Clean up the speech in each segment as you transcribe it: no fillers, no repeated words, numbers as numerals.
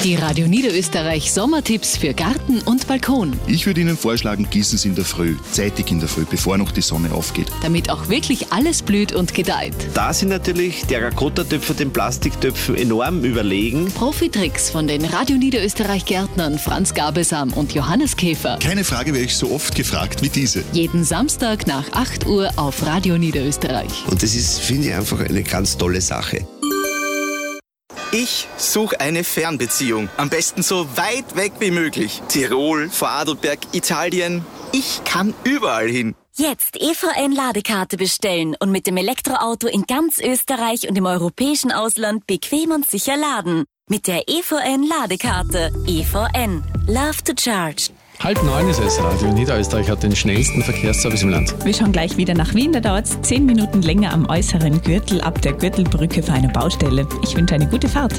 Die Radio Niederösterreich Sommertipps für Garten und Balkon. Ich würde Ihnen vorschlagen, gießen Sie in der Früh, zeitig in der Früh, bevor noch die Sonne aufgeht. Damit auch wirklich alles blüht und gedeiht. Da sind natürlich Terrakotta-Töpfe den Plastiktöpfen enorm überlegen. Profi-Tricks von den Radio Niederösterreich Gärtnern Franz Gabelsam und Johannes Käfer. Keine Frage werde ich so oft gefragt wie diese. Jeden Samstag nach 8 Uhr auf Radio Niederösterreich. Und das ist, finde ich, einfach eine ganz tolle Sache. Ich suche eine Fernbeziehung. Am besten so weit weg wie möglich. Tirol, Vorarlberg, Italien. Ich kann überall hin. Jetzt EVN-Ladekarte bestellen und mit dem Elektroauto in ganz Österreich und im europäischen Ausland bequem und sicher laden. Mit der EVN-Ladekarte. EVN. Love to charge. 8:30 ist es. Radio Niederösterreich hat den schnellsten Verkehrsservice im Land. Wir schauen gleich wieder nach Wien. Da dauert es 10 Minuten länger am äußeren Gürtel ab der Gürtelbrücke für eine Baustelle. Ich wünsche eine gute Fahrt.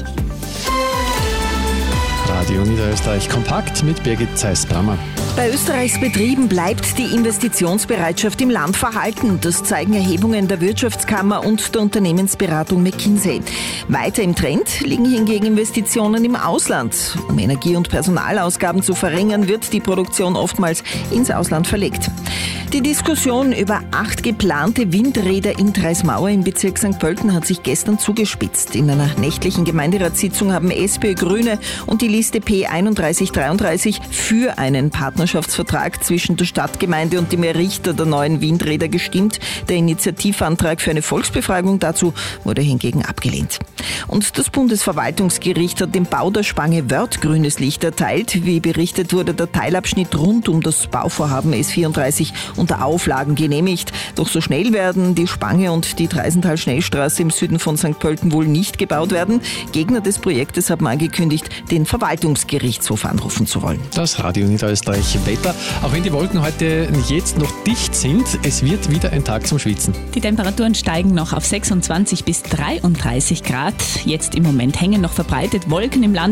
Radio Niederösterreich kompakt mit Birgit Zeiss-Brammer. Bei Österreichs Betrieben bleibt die Investitionsbereitschaft im Land verhalten. Das zeigen Erhebungen der Wirtschaftskammer und der Unternehmensberatung McKinsey. Weiter im Trend liegen hingegen Investitionen im Ausland. Um Energie- und Personalausgaben zu verringern, wird die Produktion oftmals ins Ausland verlegt. Die Diskussion über 8 geplante Windräder in Treismauer im Bezirk St. Pölten hat sich gestern zugespitzt. In einer nächtlichen Gemeinderatssitzung haben SPÖ, Grüne und die Liste P3133 für einen Partnerschaftsvertrag zwischen der Stadtgemeinde und dem Errichter der neuen Windräder gestimmt. Der Initiativantrag für eine Volksbefragung dazu wurde hingegen abgelehnt. Und das Bundesverwaltungsgericht hat dem Bau der Spange Wörth grünes Licht erteilt. Wie berichtet, wurde der Teilabschnitt rund um das Bauvorhaben S34 unter Auflagen genehmigt. Doch so schnell werden die Spange und die Treisental-Schnellstraße im Süden von St. Pölten wohl nicht gebaut werden. Gegner des Projektes haben angekündigt, den Verwaltungsgerichtshof anrufen zu wollen. Das Radio Niederösterreich Wetter. Auch wenn die Wolken heute jetzt noch dicht sind, es wird wieder ein Tag zum Schwitzen. Die Temperaturen steigen noch auf 26 bis 33 Grad. Jetzt im Moment hängen noch verbreitet Wolken im Land.